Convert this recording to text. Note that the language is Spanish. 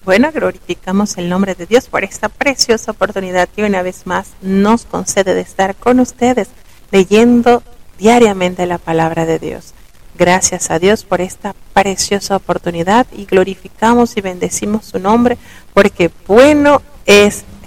Bueno, glorificamos el nombre de Dios por esta preciosa oportunidad que una vez más nos concede de estar con ustedes leyendo diariamente la palabra de Dios. Gracias a Dios por esta preciosa oportunidad y glorificamos y bendecimos su nombre porque bueno es